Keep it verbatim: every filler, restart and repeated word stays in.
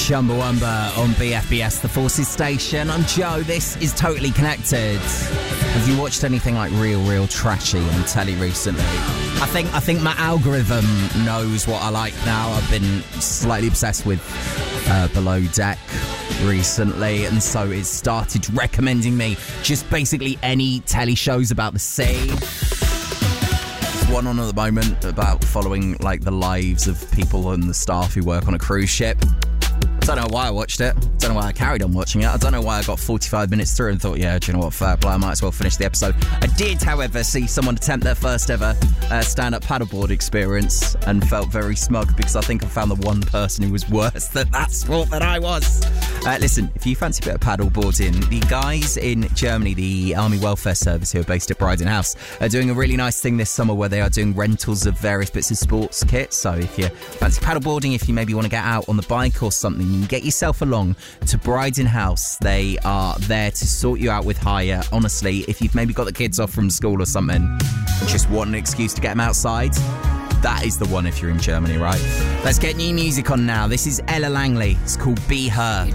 Chumbawamba on B F B S, the Forces Station. I'm Joe. This is Totally Connected. Have you watched anything like real, real trashy on telly recently? I think I think my algorithm knows what I like now. I've been slightly obsessed with uh, Below Deck recently, and so it started recommending me just basically any telly shows about the sea. There's one on at the moment about following like the lives of people and the staff who work on a cruise ship. I don't know why I watched it. I don't know why I carried on watching it. I don't know why I got forty-five minutes through and thought, yeah, do you know what, fair play, I might as well finish the episode. I did, however, see someone attempt their first ever uh, stand-up paddleboard experience and felt very smug because I think I found the one person who was worse at that sport than I was. Uh, listen, if you fancy a bit of paddleboarding, the guys in Germany, the Army Welfare Service, who are based at Bryden House, are doing a really nice thing this summer where they are doing rentals of various bits of sports kit. So if you fancy paddleboarding, if you maybe want to get out on the bike or something, you can get yourself along to Bryden House. They are there to sort you out with hire. Honestly, if you've maybe got the kids off from school or something and just want an excuse to get them outside, that is the one if you're in Germany, right? Let's get new music on now. This is Ella Langley. It's called Be Her.